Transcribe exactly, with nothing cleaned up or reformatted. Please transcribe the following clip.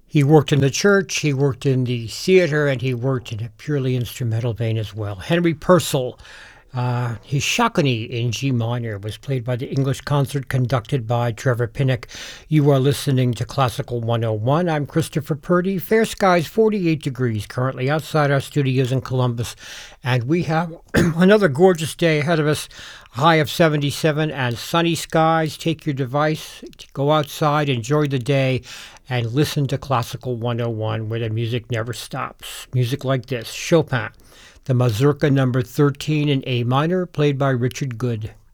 He worked in the church, he worked in the theater, and he worked in a purely instrumental vein as well. Henry Purcell, uh, his Shakuni in G minor was played by the English concert conducted by Trevor Pinnock. You are listening to Classical one oh one. I'm Christopher Purdy. Fair skies, forty-eight degrees currently outside our studios in Columbus, and we have another gorgeous day ahead of us. High of seventy-seven and sunny skies. Take your device, go outside, enjoy the day, and listen to Classical one oh one where the music never stops. Music like this, Chopin, the Mazurka number thirteen in A minor, played by Richard Good.